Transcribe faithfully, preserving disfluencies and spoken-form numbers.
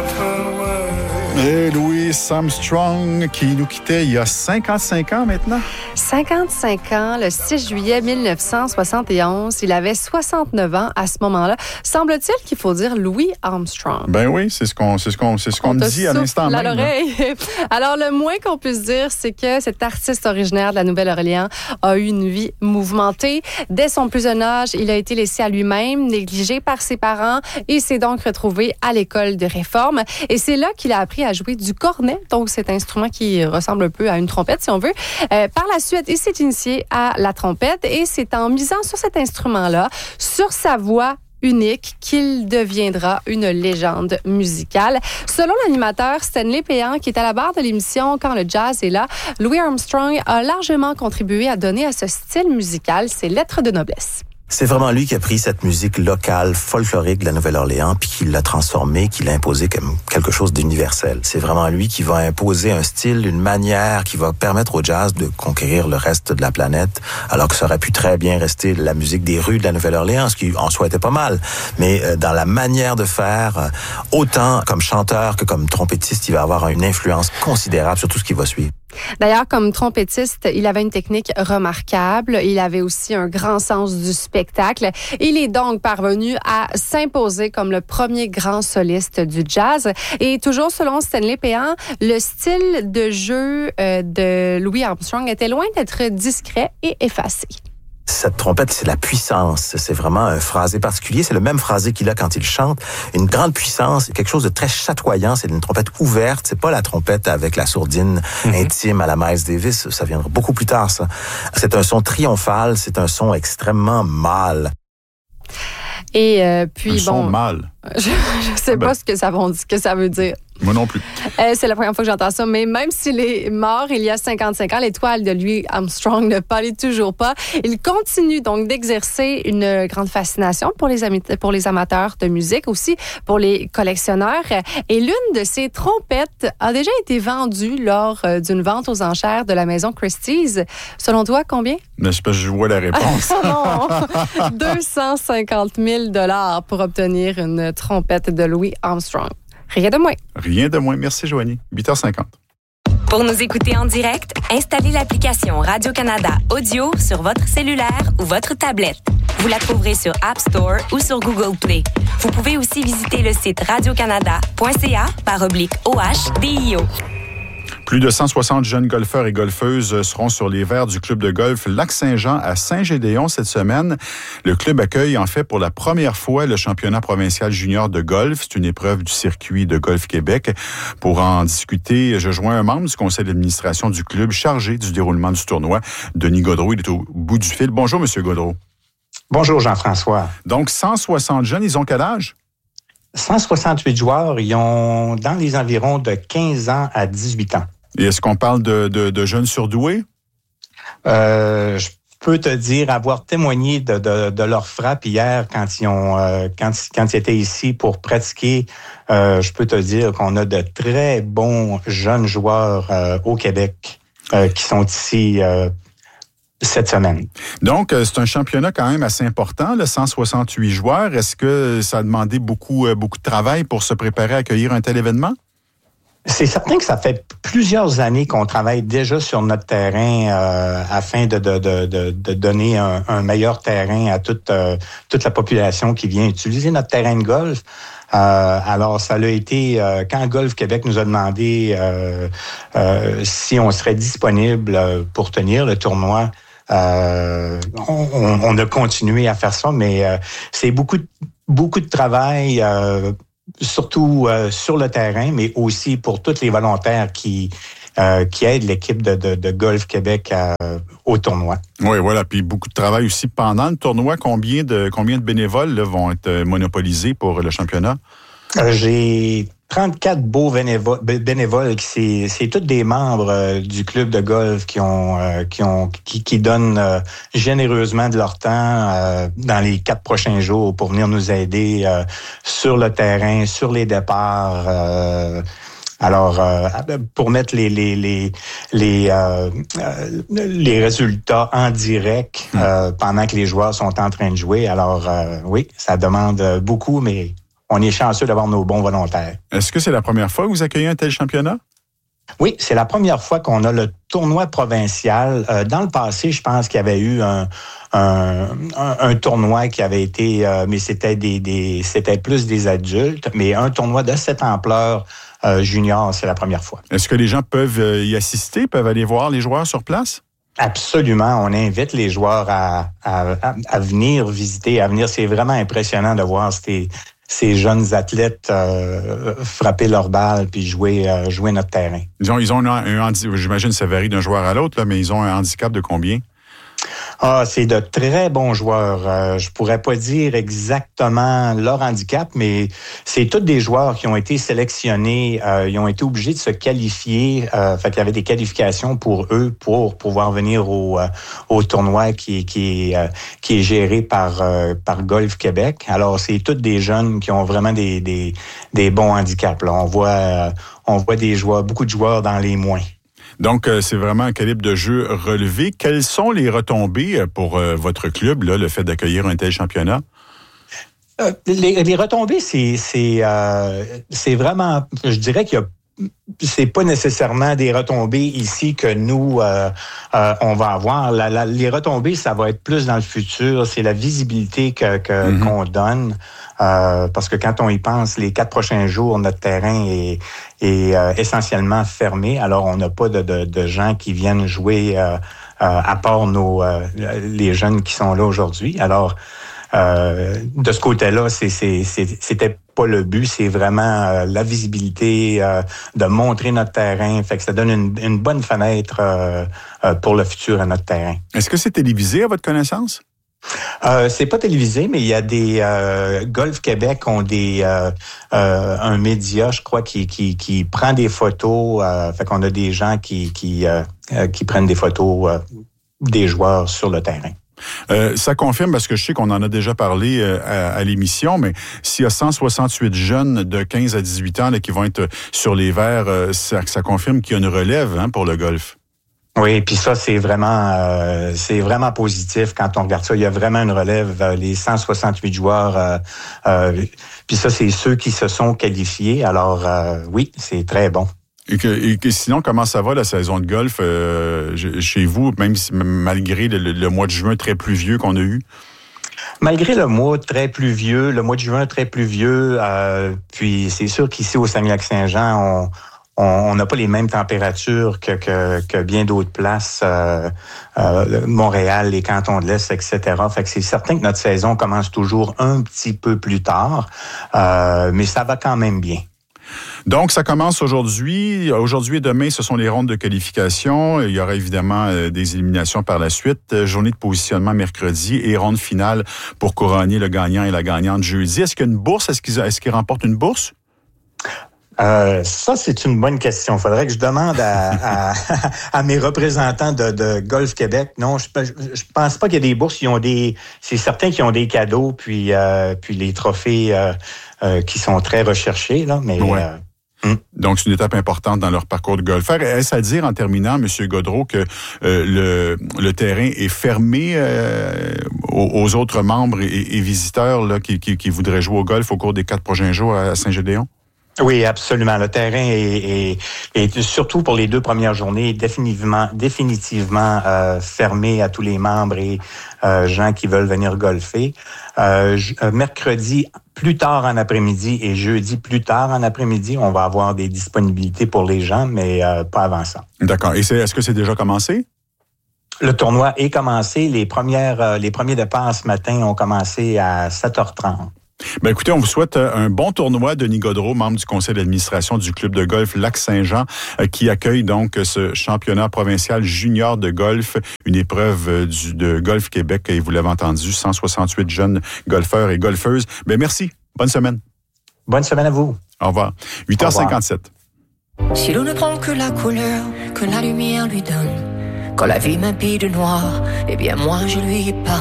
Et Louis Armstrong qui nous quittait il y a cinquante-cinq ans maintenant. cinquante-cinq ans, le six juillet mille neuf cent soixante et onze. Il avait soixante-neuf ans à ce moment-là. Semble-t-il qu'il faut dire Louis Armstrong. Ben oui, c'est ce qu'on, c'est ce qu'on, c'est ce qu'on me dit à l'instant même. À l'oreille. Alors, le moins qu'on puisse dire, c'est que cet artiste originaire de la Nouvelle-Orléans a eu une vie mouvementée. Dès son plus jeune âge, il a été laissé à lui-même, négligé par ses parents et s'est donc retrouvé à l'école de Réforme. Et c'est là qu'il a appris à jouer du cornet, donc cet instrument qui ressemble un peu à une trompette, si on veut. Euh, par la suite, il s'est initié à la trompette et c'est en misant sur cet instrument-là, sur sa voix unique, qu'il deviendra une légende musicale. Selon l'animateur Stanley Péan, qui est à la barre de l'émission Quand le jazz est là, Louis Armstrong a largement contribué à donner à ce style musical ses lettres de noblesse. C'est vraiment lui qui a pris cette musique locale, folklorique de la Nouvelle-Orléans, puis qui l'a transformée, qui l'a imposée comme quelque chose d'universel. C'est vraiment lui qui va imposer un style, une manière qui va permettre au jazz de conquérir le reste de la planète, alors que ça aurait pu très bien rester la musique des rues de la Nouvelle-Orléans, ce qui en soi était pas mal. Mais euh, dans la manière de faire, euh, autant comme chanteur que comme trompettiste, il va avoir une influence considérable sur tout ce qui va suivre. D'ailleurs, comme trompettiste, il avait une technique remarquable. Il avait aussi un grand sens du spectacle. Il est donc parvenu à s'imposer comme le premier grand soliste du jazz. Et toujours selon Stanley Péan, le style de jeu euh, de Louis Armstrong était loin d'être discret et effacé. Cette trompette, c'est la puissance. C'est vraiment un phrasé particulier. C'est le même phrasé qu'il a quand il chante. Une grande puissance, quelque chose de très chatoyant. C'est une trompette ouverte. C'est pas la trompette avec la sourdine mm-hmm. intime à la Miles Davis. Ça viendra beaucoup plus tard, ça. C'est un son triomphal. C'est un son extrêmement mâle. Et euh, puis, un bon... son mâle. Je ne sais ben. pas ce que ça, ce que ça veut dire. Moi non plus. Euh, c'est la première fois que j'entends ça. Mais même s'il est mort il y a cinquante-cinq ans, l'étoile de Louis Armstrong ne pâlit toujours pas. Il continue donc d'exercer une grande fascination pour les, am- pour les amateurs de musique, aussi pour les collectionneurs. Et l'une de ses trompettes a déjà été vendue lors euh, d'une vente aux enchères de la maison Christie's. Selon toi, combien? Mais je, je vois la réponse. Non! deux cent cinquante mille dollars pour obtenir une trompette de Louis Armstrong. Rien de moins. Rien de moins. Merci, Joanie. huit heures cinquante. Pour nous écouter en direct, installez l'application Radio-Canada Audio sur votre cellulaire ou votre tablette. Vous la trouverez sur App Store ou sur Google Play. Vous pouvez aussi visiter le site radiocanada point c a par oblique O H D I O. Plus de cent soixante jeunes golfeurs et golfeuses seront sur les verres du club de golf Lac-Saint-Jean à Saint-Gédéon cette semaine. Le club accueille en fait pour la première fois le championnat provincial junior de golf. C'est une épreuve du circuit de Golf Québec. Pour en discuter, je joins un membre du conseil d'administration du club chargé du déroulement du tournoi. Denis Gaudreau, il est au bout du fil. Bonjour, Monsieur Gaudreau. Bonjour, Jean-François. Donc, cent soixante jeunes, ils ont quel âge? cent soixante-huit joueurs, ils ont dans les environs de quinze ans à dix-huit ans. Et est-ce qu'on parle de, de, de jeunes surdoués? Euh, je peux te dire avoir témoigné de, de, de leur frappe hier quand ils ont euh, quand, quand ils étaient ici pour pratiquer. Euh, je peux te dire qu'on a de très bons jeunes joueurs euh, au Québec euh, qui sont ici euh, cette semaine. Donc, c'est un championnat quand même assez important, le cent soixante-huit joueurs. Est-ce que ça a demandé beaucoup, beaucoup de travail pour se préparer à accueillir un tel événement? C'est certain que ça fait plusieurs années qu'on travaille déjà sur notre terrain euh, afin de, de, de, de, de donner un, un meilleur terrain à toute, euh, toute la population qui vient utiliser notre terrain de golf. Euh, alors, ça a été, euh, quand Golf Québec nous a demandé euh, euh, si on serait disponible pour tenir le tournoi, euh, on, on a continué à faire ça, mais euh, c'est beaucoup, beaucoup de travail, euh, surtout euh, sur le terrain, mais aussi pour tous les volontaires qui euh, qui aident l'équipe de, de, de Golf Québec à, au tournoi. Oui, voilà. Puis beaucoup de travail aussi pendant le tournoi. Combien de combien de bénévoles là, vont être monopolisés pour le championnat? Euh, j'ai trente-quatre beaux bénévoles. bénévoles c'est, c'est tous des membres euh, du club de golf qui ont euh, qui ont qui, qui donnent euh, généreusement de leur temps euh, dans les quatre prochains jours pour venir nous aider euh, sur le terrain, sur les départs. Euh, Alors, euh, pour mettre les les les les, euh, les résultats en direct euh, pendant que les joueurs sont en train de jouer. Alors, euh, oui, ça demande beaucoup, mais on est chanceux d'avoir nos bons volontaires. Est-ce que c'est la première fois que vous accueillez un tel championnat? Oui, c'est la première fois qu'on a le tournoi provincial. Euh, dans le passé, je pense qu'il y avait eu un, un, un, un tournoi qui avait été, euh, mais c'était des, des, c'était plus des adultes, mais un tournoi de cette ampleur euh, junior, c'est la première fois. Est-ce que les gens peuvent y assister, peuvent aller voir les joueurs sur place? Absolument. On invite les joueurs à, à, à venir visiter, à venir. C'est vraiment impressionnant de voir ces, ces jeunes athlètes euh, frapper leur balle puis jouer, euh, jouer notre terrain. Ils ont, ils ont un, un j'imagine que ça varie d'un joueur à l'autre, là, mais ils ont un handicap de combien? Ah, c'est de très bons joueurs. Euh, je pourrais pas dire exactement leur handicap, mais c'est tous des joueurs qui ont été sélectionnés. Euh, ils ont été obligés de se qualifier. Euh, fait qu'il y avait des qualifications pour eux pour pouvoir venir au, euh, au tournoi qui, qui, euh, qui est géré par, euh, par Golf Québec. Alors, c'est tous des jeunes qui ont vraiment des, des, des bons handicaps. Là. On voit, euh, on voit des joueurs, beaucoup de joueurs dans les moins. Donc, euh, c'est vraiment un calibre de jeu relevé. Quelles sont les retombées pour euh, votre club, là, le fait d'accueillir un tel championnat? Euh, les, les retombées, c'est, c'est, euh, c'est vraiment, je dirais qu'il y a c'est pas nécessairement des retombées ici que nous, euh, euh, on va avoir. La, la, les retombées, ça va être plus dans le futur. C'est la visibilité que, que, mm-hmm. qu'on donne. Euh, parce que quand on y pense, les quatre prochains jours, notre terrain est, est euh, essentiellement fermé. Alors, on n'a pas de, de, de gens qui viennent jouer euh, euh, à part nos euh, les jeunes qui sont là aujourd'hui. Alors, Euh, de ce côté-là, c'est, c'est, c'est, c'était pas le but, c'est vraiment euh, la visibilité, euh, de montrer notre terrain. Fait que ça donne une, une bonne fenêtre euh, euh, pour le futur à notre terrain. Est-ce que c'est télévisé à votre connaissance? Euh, c'est pas télévisé, mais il y a des euh, Golf Québec ont des euh, euh, un média, je crois, qui qui qui prend des photos. Euh, fait qu'on a des gens qui qui euh, qui prennent des photos euh, des joueurs sur le terrain. Euh, ça confirme, parce que je sais qu'on en a déjà parlé euh, à, à l'émission, mais s'il y a cent soixante-huit jeunes de quinze à dix-huit ans là, qui vont être sur les verts, euh, ça, ça confirme qu'il y a une relève hein, pour le golf. Oui, puis ça, c'est vraiment euh, c'est vraiment positif quand on regarde ça. Il y a vraiment une relève, euh, les cent soixante-huit joueurs. Euh, euh, puis ça, c'est ceux qui se sont qualifiés. Alors, euh, oui, c'est très bon. Et que, et que sinon, comment ça va la saison de golf euh, chez vous, même si, malgré le, le mois de juin très pluvieux qu'on a eu? Malgré le mois très pluvieux, le mois de juin très pluvieux, euh, puis c'est sûr qu'ici au Saguenay-Lac-Saint-Jean, on on n'a pas les mêmes températures que, que, que bien d'autres places, euh, euh, Montréal, les cantons de l'Est, et cetera. Fait que c'est certain que notre saison commence toujours un petit peu plus tard, euh, mais ça va quand même bien. Donc, ça commence aujourd'hui. Aujourd'hui et demain, ce sont les rondes de qualification. Il y aura évidemment euh, des éliminations par la suite. Euh, journée de positionnement mercredi et ronde finale pour couronner le gagnant et la gagnante jeudi. Est-ce qu'il y a une bourse? Est-ce qu'ils, est-ce qu'ils remportent une bourse? Euh, ça, c'est une bonne question. Il faudrait que je demande à, à, à mes représentants de, de Golf Québec. Non, je, je pense pas qu'il y a des bourses. Ils ont des, c'est certain qu'ils ont des cadeaux, puis, euh, puis les trophées euh, euh, qui sont très recherchés, là, mais... Ouais. Euh, Donc, c'est une étape importante dans leur parcours de golfeur. Est-ce à dire, en terminant, M. Gaudreau, que euh, le, le terrain est fermé euh, aux, aux autres membres et, et visiteurs là, qui, qui, qui voudraient jouer au golf au cours des quatre prochains jours à Saint-Gédéon? Oui, absolument. Le terrain est, est, est surtout pour les deux premières journées définitivement, définitivement euh, fermé à tous les membres et euh, gens qui veulent venir golfer. Euh, mercredi, plus tard en après-midi et jeudi, plus tard en après-midi, on va avoir des disponibilités pour les gens, mais euh, pas avant ça. D'accord. Et c'est, est-ce que c'est déjà commencé? Le tournoi est commencé. Les premières, euh, les premiers départs ce matin ont commencé à sept heures trente. Ben écoutez, on vous souhaite un bon tournoi. Denis Gaudreau, membre du conseil d'administration du club de golf Lac-Saint-Jean, qui accueille donc ce championnat provincial junior de golf, une épreuve du, de Golf Québec. Et vous l'avez entendu, cent soixante-huit jeunes golfeurs et golfeuses. Ben merci. Bonne semaine. Bonne semaine à vous. Au revoir. huit heures cinquante-sept. Si l'on ne prend que la couleur que la lumière lui donne, quand la vie m'habille de noir, eh bien moi je lui épargne.